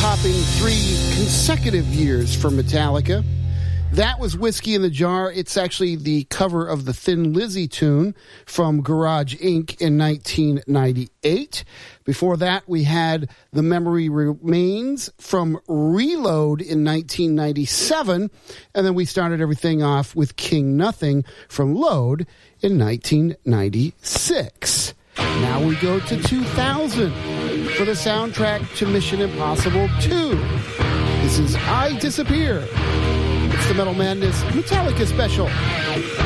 chart-topping 3 consecutive years for Metallica. That was Whiskey in the Jar. It's actually the cover of the Thin Lizzy tune from Garage Inc. in 1998. Before that, we had The Memory Remains from Reload in 1997. And then we started everything off with King Nothing from Load in 1996. Now we go to 2000 for the soundtrack to Mission Impossible 2. This is I Disappear. It's the Metal Madness Metallica special.